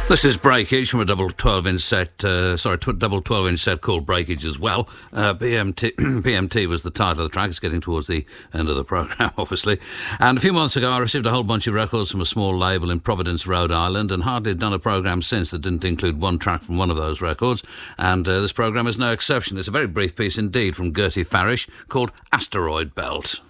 This is Breakage from a double 12-inch set, double 12-inch set called Breakage as well. PMT was the title of the track. It's getting towards the end of the programme, obviously. And a few months ago, I received a whole bunch of records from a small label in Providence, Rhode Island, and hardly done a programme since that didn't include one track from one of those records. And this programme is no exception. It's a very brief piece indeed from Gertie Farish called Asteroid Belt.